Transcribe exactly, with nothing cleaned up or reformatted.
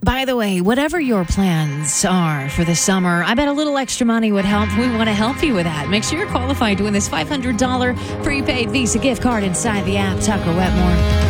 By the way, whatever your plans are for the summer, I bet a little extra money would help. We want to help you with that. Make sure you're qualified to win this five hundred dollars prepaid Visa gift card inside the app. Tucker Wetmore.